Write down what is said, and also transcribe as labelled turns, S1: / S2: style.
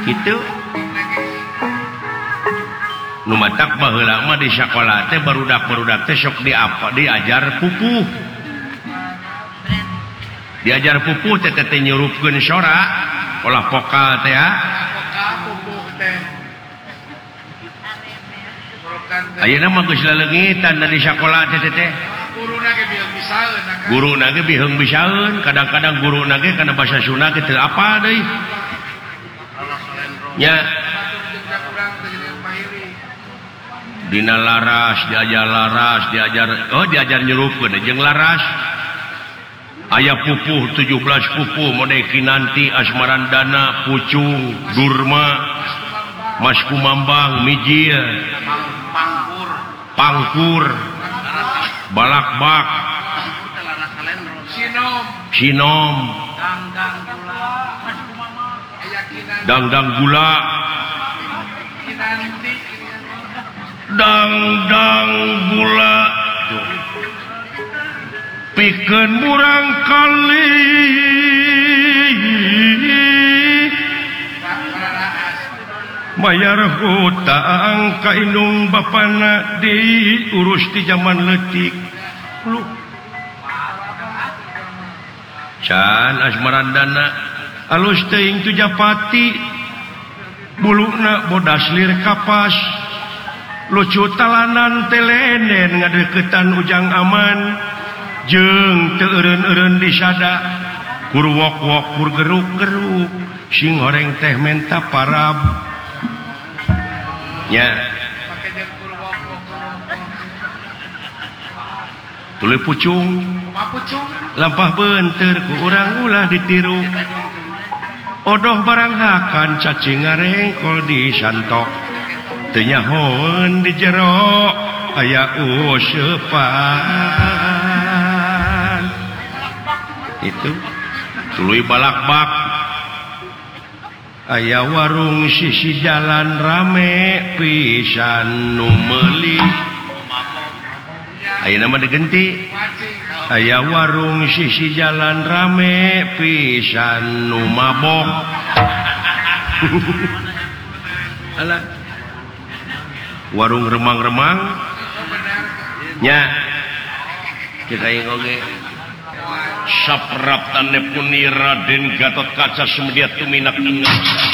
S1: gitu lumatak baheula mah di sekolah teh barudak-barudak teh sok diajar pupuh teh nyurupkeun sora olah vokal teh ya ayeuna mah geus laleungitan di sekolah teh guruna ge biheung bisaeun kadang-kadang guruna ge kana basa Sunda ge teu apa deui nya dina laras diajar nyurupkeun jeung laras aya pupuh 17 pupuh mode Kinanti Asmarandana Pucung Durma Mas Kumambang Mijil Pangkur Balakbak Sinom Dangdang gula pikeun murang kali bayar hutang ka indung bapana diurus di zaman leutik can Asmarandana alus teuing tu Japati buluna bodas lir kapas lucu talanan telenen ngadeukeutan Ujang Aman jeung teu eureun-eureun disada kur wok-wok kur geruk-geruk sing goreng teh menta parab nya tuluy pucung lampah beunteur ku urang ulah ditiru odoh barang hakan cacing ngarengkol di santok teu nyahoeun di jero aya useupan itu tuluy balakbak aya warung sisi jalan rame pisan nu meuli ayeuna mah digenti aya warung sisi jalan rame pisan nu mabok alah warung remang-remang nya kita yang oge saprap tanep kuni Raden Gatot Kaca Sumedya tuminak ingat